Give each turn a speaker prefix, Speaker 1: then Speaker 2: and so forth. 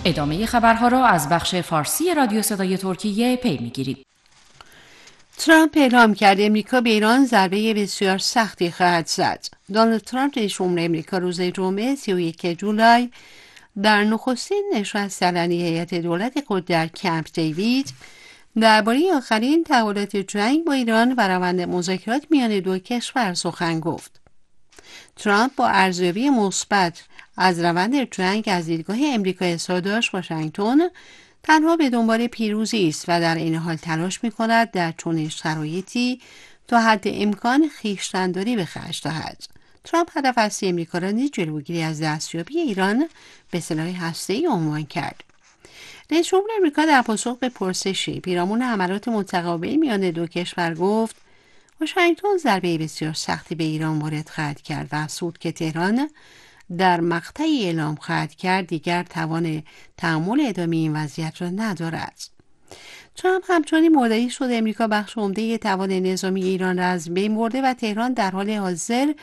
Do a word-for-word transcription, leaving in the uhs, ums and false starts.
Speaker 1: ادامه خبرها را از بخش فارسی رادیو صدای ترکیه پی میگیرید.
Speaker 2: ترامپ اعلام کرد امریکا به ایران ضربه بسیار سختی خواهد زد. دونالد ترامپ رئیس جمهور امریکا روز جمعه سی و یک جولای در نخستین نشست علنی هیئت دولت خود در کمپ دیوید درباره آخرین تحولات جنگ با ایران و روند مذاکرات میان دو کشور سخن گفت. ترامپ با ارزیابی مثبت از روند جنگ از دیدگاه امریکا اظهار داشت واشنگتن تنها به دنبال پیروزی است و در این حال تلاش می‌کند در چنین شرایطی تا حد امکان خویشتن‌داری به خرج دهد. ترامپ هدف اصلی امریکا را نیز جلوگیری از دستیابی ایران به سلاح هسته‌ای عنوان کرد. رئیس جمهور امریکا در پاسخ به پرسشی پیرامون حملات متقابل میان دو کشور گفت واشنگتن ضربه بسیار سختی به ایران وارد خواهد کرد و افزود که تهران در مقطعی اعلام خواهد کرد دیگر توان تحمل ادامه این وضعیت را ندارد. ترامپ همچنین مدعی شد امریکا بخش عمده توان نظامی ایران را از بین برده و تهران در حال حاضر